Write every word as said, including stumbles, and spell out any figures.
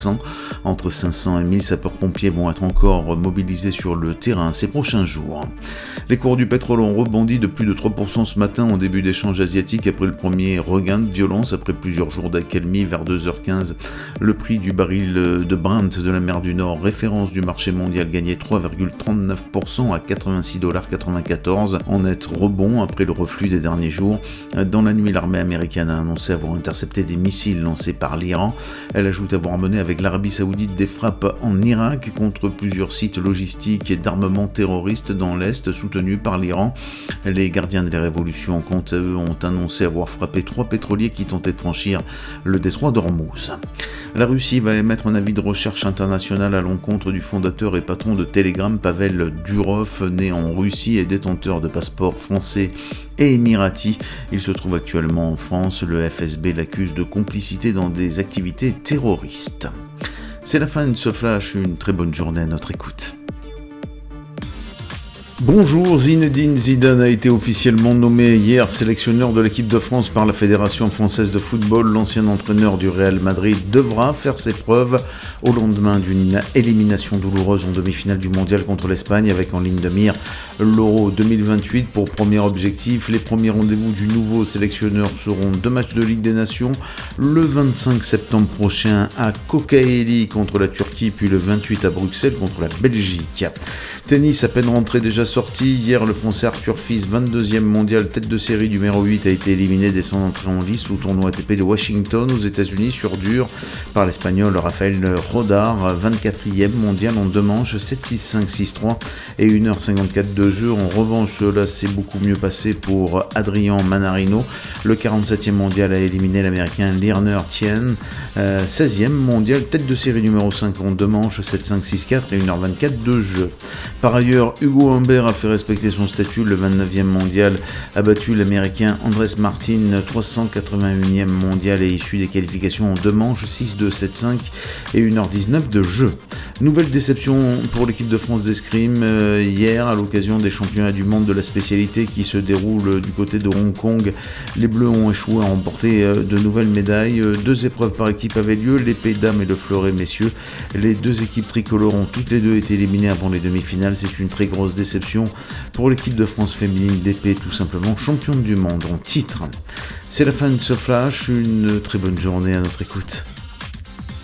Entre cinq cents et mille sapeurs-pompiers vont être encore mobilisés sur le terrain ces prochains jours. Les cours du pétrole ont rebondi de plus de trois pour cent ce matin en début d'échange asiatique après le premier regain de violence après plusieurs jours d'accalmie vers deux heures quinze. Le prix du baril de Brent de la mer du Nord, référence du marché mondial, gagnait trois virgule trente-neuf pour cent à quatre-vingt-six virgule quatre-vingt-quatorze dollars, en net rebond après le reflux des derniers jours. Dans la nuit, l'armée américaine a annoncé avoir intercepté des missiles lancés par l'Iran. Elle ajoute avoir mené avec l'Arabie Saoudite des frappes en Irak contre plusieurs sites logistiques et d'armement terroristes dans l'Est soutenus par l'Iran. Les gardiens de la révolution, quant à eux, ont annoncé avoir frappé trois pétroliers qui tentaient de franchir le détroit d'Ormuz. La Russie va émettre un avis de recherche international à l'encontre du fondateur et patron de Telegram, Pavel Durov, né en Russie et détenteur de passeports français et émirati. Il se trouve actuellement en France. Le F S B l'accuse de complicité dans des activités terroristes. C'est la fin de ce flash, une très bonne journée à notre écoute. Bonjour, Zinedine Zidane a été officiellement nommé hier sélectionneur de l'équipe de France par la Fédération française de football. L'ancien entraîneur du Real Madrid devra faire ses preuves au lendemain d'une élimination douloureuse en demi-finale du mondial contre l'Espagne, avec en ligne de mire l'Euro deux mille vingt-huit pour premier objectif. Les premiers rendez-vous du nouveau sélectionneur seront deux matchs de Ligue des Nations, le vingt-cinq septembre prochain à Kocaeli contre la Turquie, puis le vingt-huit à Bruxelles contre la Belgique. Tennis à peine rentré déjà sorti. Hier, le Français Arthur Fils, vingt-deuxième mondial, tête de série numéro huit, a été éliminé dès son entrée en lice au tournoi A T P de Washington aux États-Unis sur dur par l'Espagnol Rafael Rodar, vingt-quatrième mondial en deux manches, sept six cinq six trois et une heure cinquante-quatre de jeu. En revanche, là, c'est beaucoup mieux passé pour Adrian Manarino. Le quarante-septième mondial a éliminé l'Américain Lerner Tien, euh, seizième mondial, tête de série numéro cinq en deux manches, sept cinq six quatre et une heure vingt-quatre de jeu. Par ailleurs, Hugo Humbert a fait respecter son statut. Le vingt-neuvième mondial a battu l'Américain Andrés Martin, trois cent quatre-vingt-unième mondial et issu des qualifications en deux manches, six deux sept cinq et une heure dix-neuf de jeu. Nouvelle déception pour l'équipe de France d'escrime euh, hier à l'occasion des championnats du monde de la spécialité qui se déroulent du côté de Hong Kong. Les Bleus ont échoué à remporter euh, de nouvelles médailles. Euh, deux épreuves par équipe avaient lieu, l'épée dames et le fleuret messieurs. Les deux équipes tricolores ont toutes les deux été éliminées avant les demi-finales. C'est une très grosse déception pour l'équipe de France féminine d'épée, tout simplement championne du monde en titre. C'est la fin de ce flash, une très bonne journée à notre écoute.